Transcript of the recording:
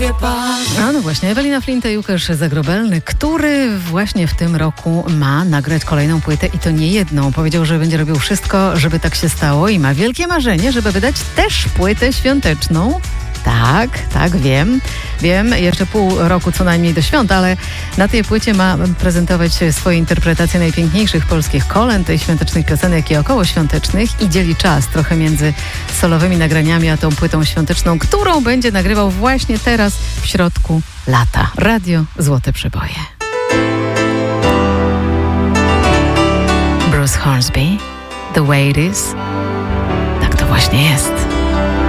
głowie parzy. No właśnie, Ewelina Flint i Łukasz Zagrobelny, który właśnie w tym roku ma nagrać kolejną płytę i to nie jedną. Powiedział, że będzie robił wszystko, żeby tak się stało i ma wielkie marzenie, żeby wydać też płytę świąteczną. Tak, wiem, jeszcze pół roku co najmniej do świąt, ale na tej płycie ma prezentować swoje interpretacje najpiękniejszych polskich kolęd, świątecznych piosenek i okołoświątecznych i dzieli czas trochę między solowymi nagraniami a tą płytą świąteczną, którą będzie nagrywał właśnie teraz w środku lata. Radio Złote Przeboje. Bruce Hornsby, The Way It Is. Tak to właśnie jest.